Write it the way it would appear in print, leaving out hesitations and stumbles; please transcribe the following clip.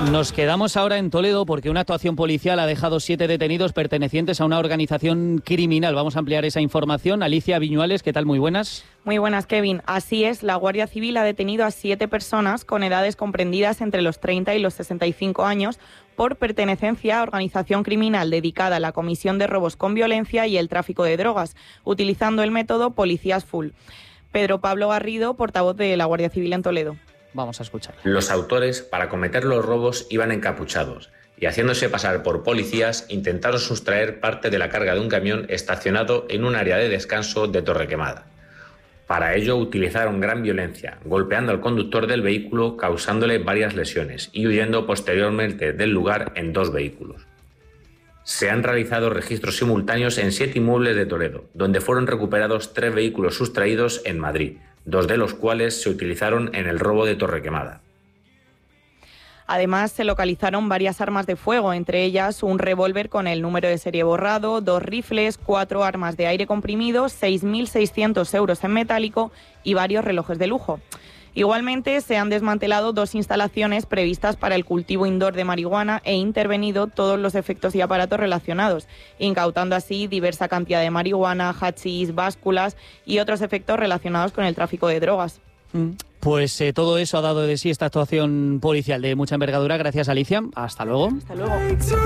Nos quedamos ahora en Toledo porque una actuación policial ha dejado 7 detenidos pertenecientes a una organización criminal. Vamos a ampliar esa información. Alicia Viñuales, ¿qué tal? Muy buenas. Muy buenas, Kevin. Así es, la Guardia Civil ha detenido a 7 personas con edades comprendidas entre los 30 y los 65 años por pertenencia a organización criminal dedicada a la comisión de robos con violencia y el tráfico de drogas, utilizando el método Policías Full. Pedro Pablo Garrido, portavoz de la Guardia Civil en Toledo. Vamos a escuchar. Los autores, para cometer los robos, iban encapuchados y, haciéndose pasar por policías, intentaron sustraer parte de la carga de un camión estacionado en un área de descanso de Torrequemada. Para ello utilizaron gran violencia, golpeando al conductor del vehículo, causándole varias lesiones y huyendo posteriormente del lugar en 2 vehículos. Se han realizado registros simultáneos en 7 inmuebles de Toledo, donde fueron recuperados 3 vehículos sustraídos en Madrid, 2 de los cuales se utilizaron en el robo de Torrequemada. Además, se localizaron varias armas de fuego, entre ellas un revólver con el número de serie borrado, 2 rifles, 4 armas de aire comprimido, 6.600 euros en metálico y varios relojes de lujo. Igualmente, se han desmantelado 2 instalaciones previstas para el cultivo indoor de marihuana e intervenido todos los efectos y aparatos relacionados, incautando así diversa cantidad de marihuana, hachís, básculas y otros efectos relacionados con el tráfico de drogas. Pues todo eso ha dado de sí esta actuación policial de mucha envergadura. Gracias, Alicia. Hasta luego. Hasta luego.